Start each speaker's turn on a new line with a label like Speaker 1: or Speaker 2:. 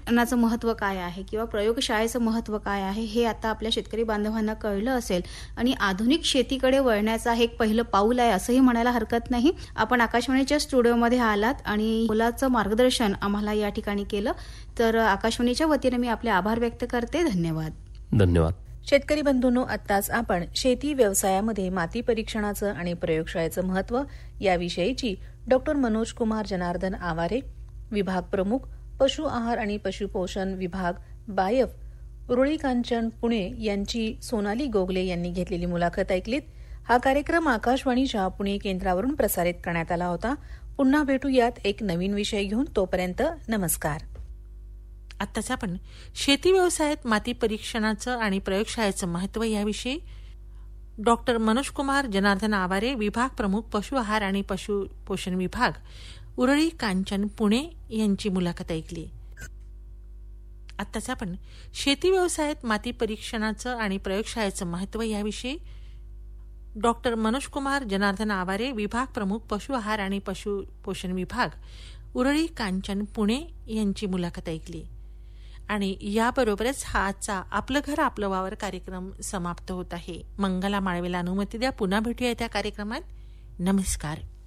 Speaker 1: प्रशिक्षणाचं महत्त्व काय आहे किंवा प्रयोगशाळेचं महत्त्व काय आहे हे आता आपल्या शेतकरी बांधवांना कळलं असेल आणि आधुनिक शेतीकडे वळण्याचं हे एक पहिलं पाऊल आहे असंही म्हणायला हरकत नाही. आपण आकाशवाणीच्या स्टुडिओमध्ये आलात आणि मुलाचं मार्गदर्शन आम्हाला या ठिकाणी केलं, तर आकाशवाणीच्या वतीने मी आपले आभार व्यक्त करते. धन्यवाद.
Speaker 2: धन्यवाद.
Speaker 3: शेतकरी बंधूंनो, आत्ताच आपण शेती व्यवसायामध्ये माती परीक्षणाचं आणि प्रयोगशाळेचं महत्त्व याविषयीची डॉक्टर मनोज कुमार जनार्दन आवारे, विभाग प्रमुख पशु आहार आणि पशुपोषण विभाग बायफ, उरळी कांचन पुणे यांची सोनाली गोगले यांनी घेतलेली मुलाखत ऐकलीत. हा कार्यक्रम आकाशवाणीच्या पुणे केंद्रावरून प्रसारित करण्यात आला होता. पुन्हा भेटूयात एक नवीन विषय घेऊन. तोपर्यंत नमस्कार.
Speaker 4: आत्ताच आपण शेती व्यवसायात माती परीक्षणाचं आणि प्रयोगशाळेचं महत्त्व याविषयी डॉक्टर मनोज कुमार जनार्दन आवारे, विभाग प्रमुख पशु आहार आणि पशुपोषण विभाग, उरळी कांचन पुणे यांची मुलाखत ऐकली. आत्ताच आपण शेती व्यवसायात माती परीक्षणाचं आणि प्रयोगशाळेचं महत्त्व याविषयी डॉक्टर मनोज कुमार जनार्दन आवारे, विभाग प्रमुख पशु आहार आणि पशुपोषण विभाग, उरळी कांचन पुणे यांची मुलाखत ऐकली. आणि याबरोबरच हा आजचा आपलं घर आपलं वावर कार्यक्रम समाप्त होत आहे. मंगला माळवेला अनुमती द्या. पुन्हा भेटूया त्या कार्यक्रमात. नमस्कार.